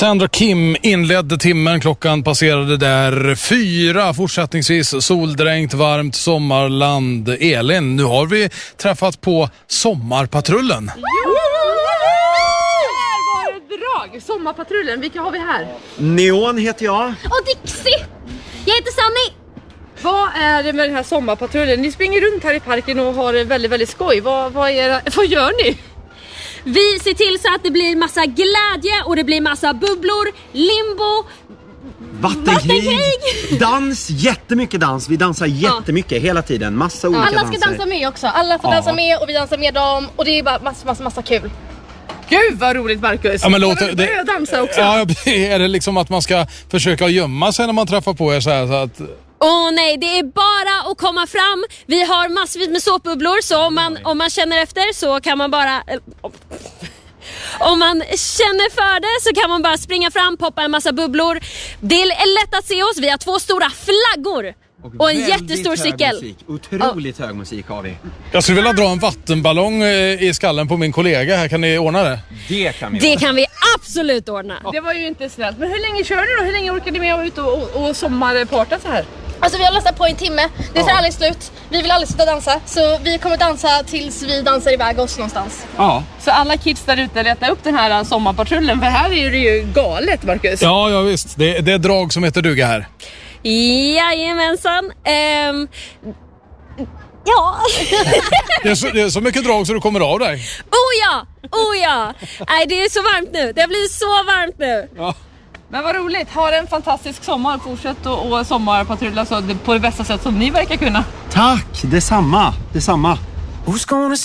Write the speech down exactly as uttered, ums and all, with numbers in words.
Sandra Kim inledde timmen, klockan passerade där fyra, fortsättningsvis soldränkt, varmt sommarland. Elin, nu har vi träffat på Sommarpatrullen. Här var det drag, Sommarpatrullen, vilka har vi här? Neon heter jag. Och Dixie, jag heter Sunny. Vad är det med den här Sommarpatrullen? Ni springer runt här i parken och har det väldigt, väldigt skoj. Vad, vad, är det, vad gör ni? Vi ser till så att det blir massa glädje och det blir massa bubblor, limbo, Vattenkrig, vattenkrig. Dans, jättemycket dans. Vi dansar jättemycket hela tiden, massa olika Alla ska danser. dansa med också, alla får Ja. dansa med och vi dansar med dem. Och det är bara massa, massa, massa kul. Gud vad roligt, Marcus. Ja, men låter, det... det, dansa också. ja, är det liksom att man ska försöka gömma sig när man träffar på er så här, så att... Åh nej, det är bara att komma fram. Vi har massvis med såpbubblor, så om man, om man känner efter så kan man bara... Om man känner för det så kan man bara springa fram, poppa en massa bubblor. Det är lätt att se oss, vi har två stora flaggor och en jättestor cykel. Musik. Otroligt hög musik har vi. Jag skulle vilja dra en vattenballong eh, i skallen på min kollega här, kan ni ordna det? Det kan vi Det kan vi absolut ordna. Det var ju inte snällt. Men hur länge kör ni då? Hur länge orkar ni med att ut och, och, och sommarparta så här? Alltså vi har lastat på en timme, det tar aldrig slut. Vi vill aldrig sluta dansa, så vi kommer dansa tills vi dansar iväg oss någonstans. Ja. Så alla kids där ute, letar upp den här Sommarpatrullen, för här är det ju galet, Marcus. Ja, ja visst. Det, det är drag som heter duga här. Jajamensan. Ehm... Ja. Det är, så, det är så mycket drag så du kommer av dig. Oh ja, oh ja. Nej, det är så varmt nu. Det blir så varmt nu. Ja. Men vad roligt, ha en fantastisk sommar. Fortsätt och, och sommarpatrulla så det, på det bästa sätt som ni verkar kunna. Tack, detsamma, detsamma.